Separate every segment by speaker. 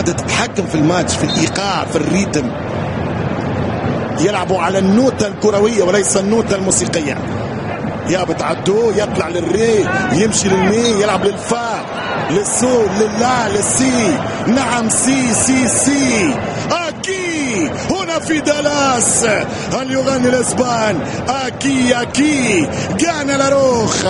Speaker 1: تتحكم في الماتش، في الايقاع، في الريتم. يلعبوا على النوتة الكروية وليس النوتة الموسيقية. يا بتعدوه يطلع للري، يمشي للمي، يلعب للفا، للسول، للا، للسي. نعم سي سي سي. اكي هنا في دالاس هل يغني الاسبان. اكي اكي جانا لاروخ.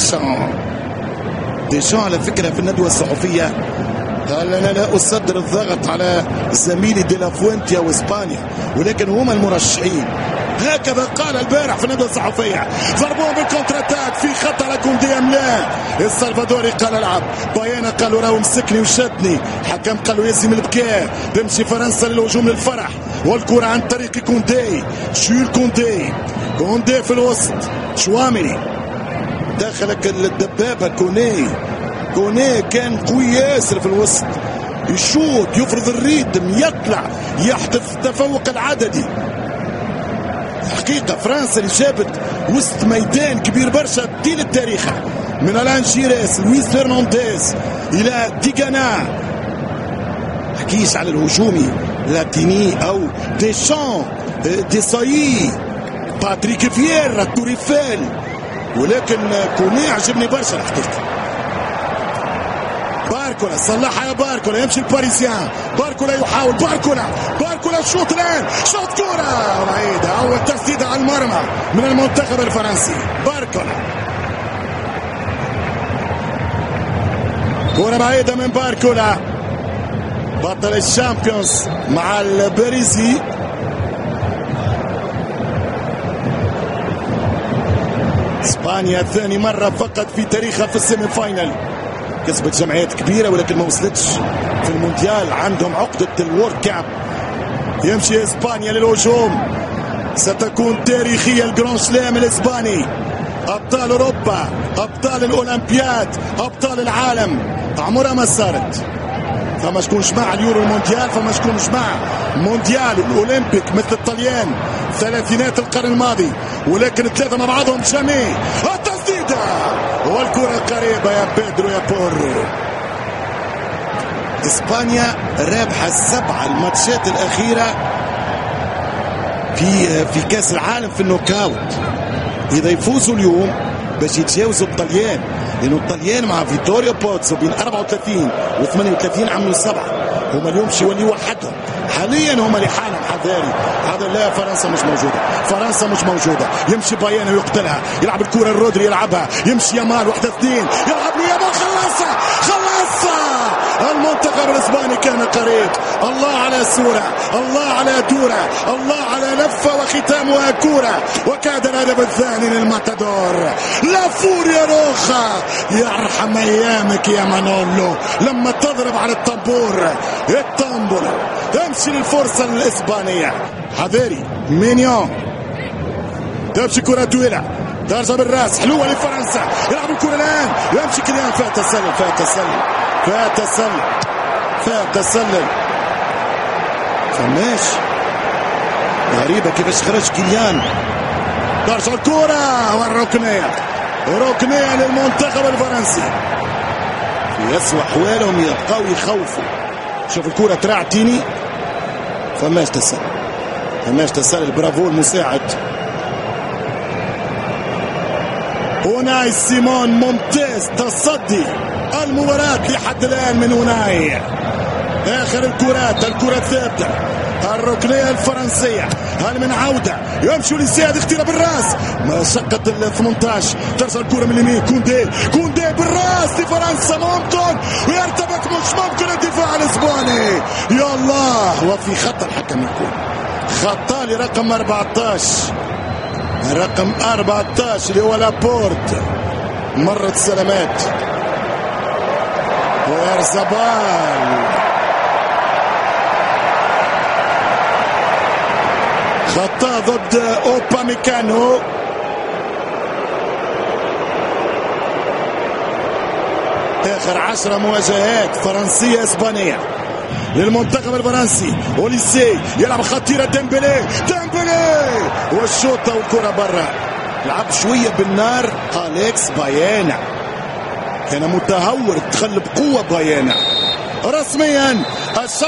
Speaker 1: ديشان على فكرة في الندوة الصحفية قال أنا لا أصدر الضغط على زميلي دي لافوينتيا وإسبانيا ولكن هم المرشحين. هكذا قال البارح في الندوة الصحفية. ضربوهم بالكونتراتاك في خط على كوندي أم لا. السلفادوري قال العب. بايانا قالوا راهو مسكني وشدني. حكم قالوا يزم البكاء. تمشي فرنسا للهجوم للفرح والكرة عن طريق كوندي. جول كوندي. كوندي في الوسط. شواميني داخلك الدبابة. كوني كان قوي ياسر في الوسط، يشوط، يفرض الريتم، يطلع، يحدث تفوق العددي. حقيقة فرنسا اللي جابت وسط ميدان كبير برشا طيل التاريخ، من الان جيريس، لويس فرنانديز الى ديغانا. حكيش على الهجومي لاتيني او ديشان، ديسايي، باتريك فييرا، توريفيل، ولكن كوني عجبني برشا الحقيقة. باركولا صلحها يا باركولا، يمشي الباريسيان. باركولا يحاول. باركولا شوط الان، شوط كرة بعيدة. أول تسديدة على المرمى من المنتخب الفرنسي. باركولا كرة بعيدة من باركولا بطل الشامبيونز مع الباريزي. اسبانيا ثاني مرة فقط في تاريخها في السيمي فاينل. كسبت جمعيات كبيرة ولكن ما وصلتش في المونديال. عندهم عقدة الورد كاب. يمشي اسبانيا للهجوم. ستكون تاريخية الجران سلام الاسباني. ابطال اوروبا، ابطال الاولمبياد، ابطال العالم. عمرها ما صارت. فما شكونش مع اليورو المونديال، فما شكونش مع مونديال الاولمبيك مثل الطليان ثلاثينات القرن الماضي، ولكن الثلاثة مع بعضهم جميع. التسديدة والكرة قريبة يا بيدرو يا بورو. اسبانيا رابحة 7 الماتشات الأخيرة في كأس العالم في النوكاوت. إذا يفوزوا اليوم باش يتجاوزوا الطليان، لأنه الطليان مع فيتوريو بوتسو بين 34 و 38 عملوا 7. هما اليوم شي يوليوا وحدهم. حاليا هما لحالهم. حذاري هذا. لا فرنسا مش موجودة. يمشي بايانا ويقتلها. يلعب الكرة الرودري يلعبها. يمشي يامال 1-2 يلعب له يامال. خلصها. المنتخب الاسباني كان قريب. الله على سورة، الله على دورة، الله على لفة وختامها كورة. وكاد الهدف الثاني للماتادور. لا فوريا روخا. يرحم ايامك يا مانولو لما تضرب على الطنبور. تمشي للفرصة الاسبانية. حذاري مينيون. تمشي كرة طويلة ترجع بالراس حلوة لفرنسا. يلعب الكرة الآن. يمشي كليان. فات تسلل. فماش غريبة كيفاش خرج كليان. ترجع الكرة والركنية للمنتخب الفرنسي. في أسوأ أحوالهم يبقوا يخوفوا. شوف الكرة تراعتيني. فماش تسلل. برافو المساعد أوناي سيمون. ممتاز تصدي المباراة لحد الآن من أوناي. آخر الكرة الثابتة. الركنية الفرنسية. هل من عودة يمشوا للسياد. اختيار بالراس. مشقة ال 18. ترسل الكرة من اليمين. كوندي بالراس لفرنسا. ممكن ويرتبك. مش ممكن الدفاع الاسباني. يا الله. وفي خطر حكم يكون خطأ لرقم 14 اللي هو لابورت. مرت سلامات ويرزبال. خطأ ضد اوباميكانو. اخر 10 مواجهات فرنسية اسبانية للمنتخب الفرنسي. اوليسي يلعب خطيرة. ديمبلي والشوطة والكرة برا. لعب شوية بالنار. أليكس بايانا كان متهور. دخل بقوة بايانا رسميا.